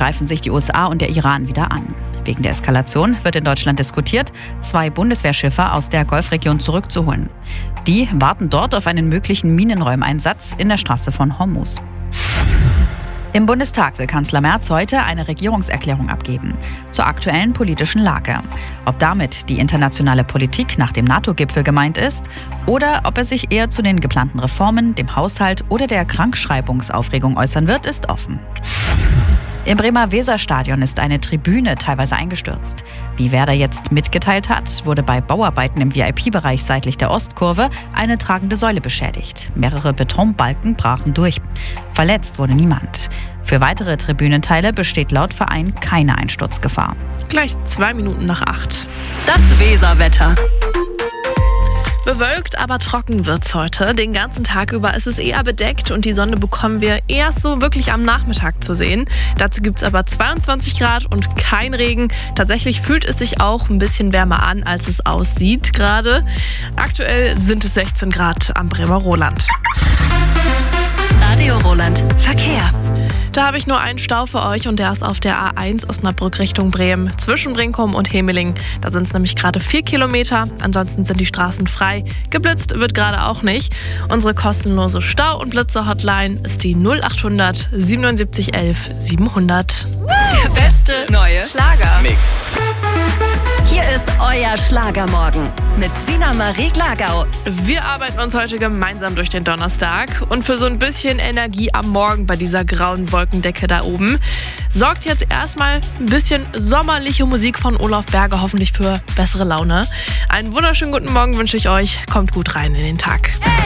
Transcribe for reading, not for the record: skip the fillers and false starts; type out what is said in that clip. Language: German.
greifen sich die USA und der Iran wieder an. Wegen der Eskalation wird in Deutschland diskutiert, 2 Bundeswehrschiffe aus der Golfregion zurückzuholen. Die warten dort auf einen möglichen Minenräumeinsatz in der Straße von Hormuz. Im Bundestag will Kanzler Merz heute eine Regierungserklärung abgeben zur aktuellen politischen Lage. Ob damit die internationale Politik nach dem NATO-Gipfel gemeint ist oder ob er sich eher zu den geplanten Reformen, dem Haushalt oder der Krankschreibungsaufregung äußern wird, ist offen. Im Bremer Weserstadion ist eine Tribüne teilweise eingestürzt. Wie Werder jetzt mitgeteilt hat, wurde bei Bauarbeiten im VIP-Bereich seitlich der Ostkurve eine tragende Säule beschädigt. Mehrere Betonbalken brachen durch. Verletzt wurde niemand. Für weitere Tribünenteile besteht laut Verein keine Einsturzgefahr. Gleich 2 Minuten nach 8. Das Weserwetter. Bewölkt, aber trocken wird's heute. Den ganzen Tag über ist es eher bedeckt und die Sonne bekommen wir erst so wirklich am Nachmittag zu sehen. Dazu gibt's aber 22 Grad und kein Regen. Tatsächlich fühlt es sich auch ein bisschen wärmer an, als es aussieht gerade. Aktuell sind es 16 Grad am Bremer Roland. Radio Roland Verkehr. Da habe ich nur einen Stau für euch und der ist auf der A1 Osnabrück Richtung Bremen zwischen Brinkum und Hemeling. Da sind es nämlich gerade 4 Kilometer. Ansonsten sind die Straßen frei. Geblitzt wird gerade auch nicht. Unsere kostenlose Stau- und Blitzer-Hotline ist die 0800 77 11 700. Der beste neue Schlager-Mix. Hier ist euer Schlagermorgen mit Sina Marie Glagau. Wir arbeiten uns heute gemeinsam durch den Donnerstag und für so ein bisschen Energie am Morgen bei dieser grauen Wolkendecke da oben sorgt jetzt erstmal ein bisschen sommerliche Musik von Olaf Berger, hoffentlich für bessere Laune. Einen wunderschönen guten Morgen wünsche ich euch. Kommt gut rein in den Tag.